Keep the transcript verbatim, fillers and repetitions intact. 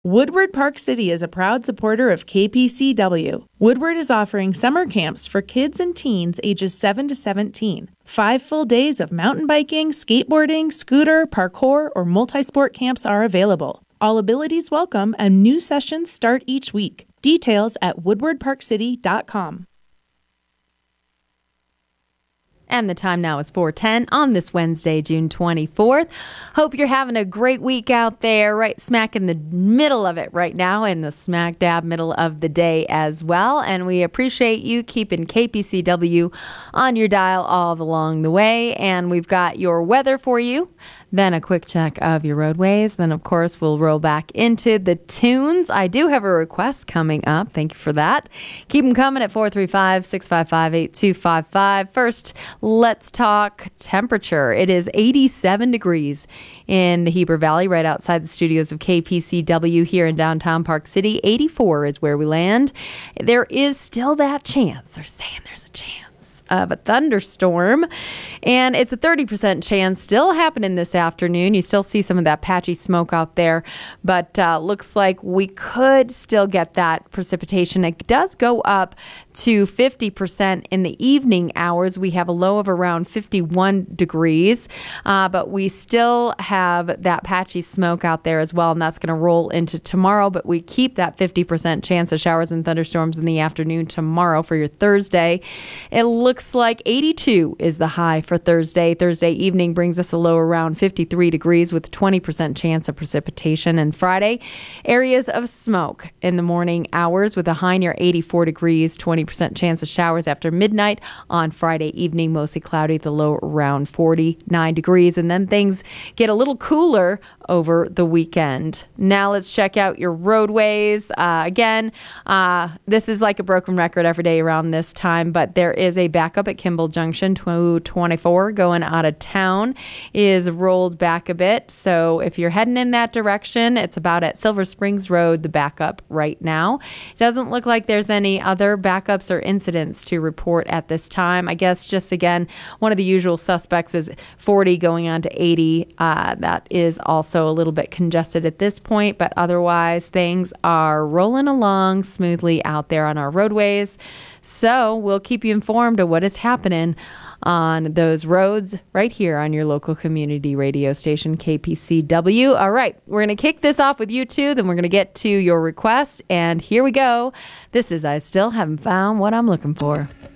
Woodward Park City is a proud supporter of K P C W. Woodward is offering summer camps for kids and teens ages seven to seventeen. Five full days of mountain biking, skateboarding, scooter, parkour, or multi-sport camps are available. All abilities welcome, and new sessions start each week. Details at woodward park city dot com. And the time now is four ten on this Wednesday, June twenty-fourth. Hope you're having a great week out there, right smack in the middle of it right now, in the smack dab middle of the day as well. And we appreciate you keeping K P C W on your dial all along the way. And we've got your weather for you, then a quick check of your roadways. Then, of course, we'll roll back into the tunes. I do have a request coming up. Thank you for that. Keep them coming at four three five, six five five, eight two five five. First, let's talk temperature. It is eighty-seven degrees in the Heber Valley, right outside the studios of K P C W here in downtown Park City. eighty-four is where we land. There is still that chance. They're saying there's a chance of a thunderstorm, and it's a thirty percent chance still happening this afternoon. You still see some of that patchy smoke out there, but uh, looks like we could still get that precipitation. It does go up to fifty percent in the evening hours. We have a low of around fifty-one degrees, uh, but we still have that patchy smoke out there as well, and that's going to roll into tomorrow. But we keep that fifty percent chance of showers and thunderstorms in the afternoon tomorrow for your Thursday. It looks like eighty-two is the high for Thursday. Thursday evening brings us a low around fifty-three degrees with twenty percent chance of precipitation. And Friday, areas of smoke in the morning hours with a high near eighty-four degrees, twenty percent chance of showers after midnight. On Friday evening, mostly cloudy, the low around forty-nine degrees. And then things get a little cooler over the weekend. Now let's check out your roadways. Uh, again, uh, this is like a broken record every day around this time, but there is a backup at Kimball Junction. two twenty-four going out of town is rolled back a bit. So if you're heading in that direction, it's about at Silver Springs Road, the backup right now. It doesn't look like there's any other backups or incidents to report at this time. I guess just again, one of the usual suspects is forty going on to eighty. Uh, that is also a little bit congested at this point, but otherwise things are rolling along smoothly out there on our roadways. So we'll keep you informed of what is happening on those roads right here on your local community radio station, K P C W. All right, we're going to kick this off with you two, then we're going to get to your request. And here we go. This is I Still Haven't Found What I'm Looking For.